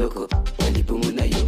Eloko, Elipumuna yo.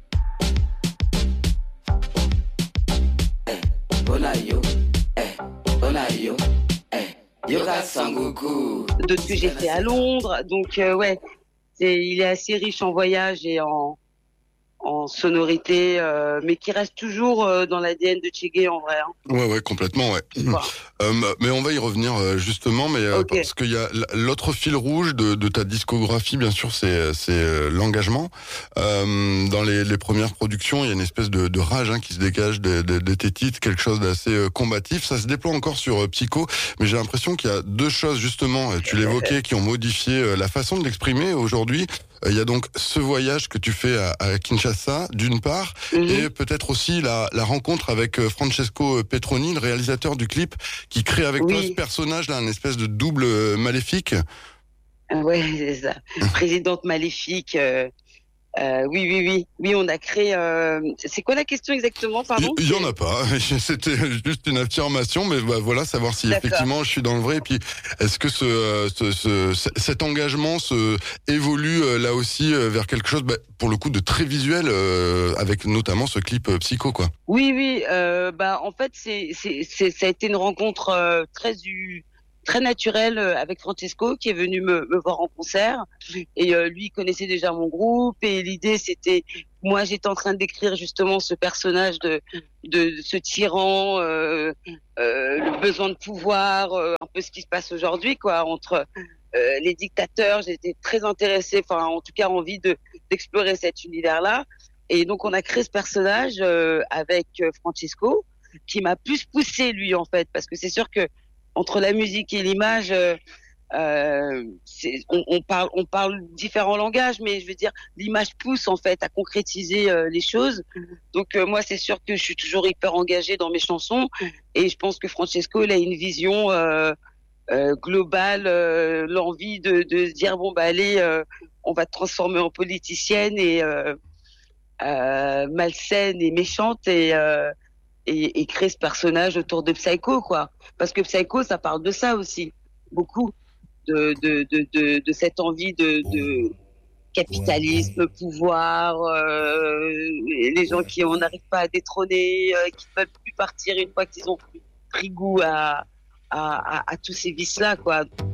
Ona yo, ona yo, yoga sangoku. D'autres que j'ai fait à Londres, donc ouais, il est assez riche en voyage et en sonorité, mais qui reste toujours dans l'ADN de Tchégué en vrai. Hein. Ouais, complètement, ouais. Mais on va y revenir justement, mais Okay. parce qu'il y a l'autre fil rouge de ta discographie, bien sûr, c'est l'engagement. Dans les premières productions, il y a une espèce de rage qui se dégage de tes titres, quelque chose d'assez combatif. Ça se déploie encore sur Psycho, mais j'ai l'impression qu'il y a deux choses justement, tu l'évoquais, qui ont modifié la façon de l'exprimer aujourd'hui. Il y a donc ce voyage que tu fais à Kinshasa, d'une part, et peut-être aussi la rencontre avec Francesco Petroni, le réalisateur du clip, qui crée avec toi ce personnage-là, un espèce de double maléfique. Ouais, c'est ça. Présidente maléfique. Oui, on a créé. C'est quoi la question exactement, pardon? Il y en a pas. C'était juste une affirmation, mais voilà, savoir si effectivement je suis dans le vrai. Et puis, est-ce que cet engagement évolue là aussi vers quelque chose, pour le coup, de très visuel, avec notamment ce clip Psycho, quoi. Oui. En fait, ça a été une rencontre très naturel avec Francesco qui est venu me voir en concert et lui il connaissait déjà mon groupe et l'idée c'était, moi j'étais en train d'écrire justement ce personnage de ce tyran, le besoin de pouvoir, un peu ce qui se passe aujourd'hui quoi entre les dictateurs. J'étais très intéressée, enfin en tout cas envie d'explorer cet univers là et donc on a créé ce personnage avec Francesco qui m'a plus poussé lui en fait, parce que c'est sûr que entre la musique et l'image, on parle différents langages, mais je veux dire, l'image pousse en fait à concrétiser les choses. Donc moi, c'est sûr que je suis toujours hyper engagée dans mes chansons, et je pense que Francesco, il a une vision globale, l'envie de se dire bon allez, on va te transformer en politicienne et malsaine et méchante et créer ce personnage autour de Psycho, quoi. Parce que Psycho, ça parle de ça aussi, beaucoup, de cette envie de capitalisme, pouvoir, les gens qui on n'arrive pas à détrôner, qui ne veulent plus partir une fois qu'ils ont pris goût à tous ces vices-là, quoi.